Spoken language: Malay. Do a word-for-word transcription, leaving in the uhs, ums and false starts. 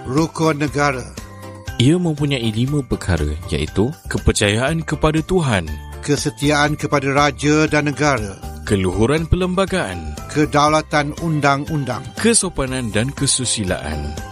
Rukun negara. Ia mempunyai lima perkara, iaitu kepercayaan kepada Tuhan, kesetiaan kepada raja dan negara, keluhuran perlembagaan, kedaulatan undang-undang, kesopanan dan kesusilaan.